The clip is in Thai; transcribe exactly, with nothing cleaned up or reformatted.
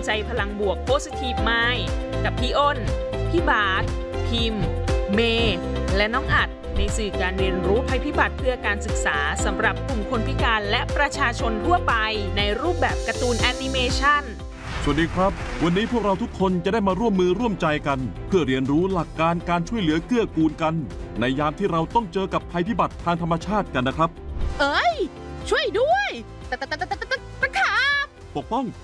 ใจพลังบวก Positive Mind กับพี่อ้น พี่บาสพิมพ์ เมย์และน้องอัดในสื่อการเรียนรู้ภัยพิบัติเพื่อการศึกษาสำหรับกลุ่มคนพิการและประชาชนทั่วไปในรูปแบบการ์ตูนแอนิเมชันสวัสดีครับวันนี้พวกเราทุกคนจะได้มาร่วมมือร่วมใจกันเพื่อเรียนรู้หลักการการช่วยเหลือเกื้อกูลกันในยามที่เราต้องเจอกับภัยพิบัติทางธรรมชาติกันนะครับเอ้ยช่วยด้วยตะตะตะตะตะตะตะครับปกป้อง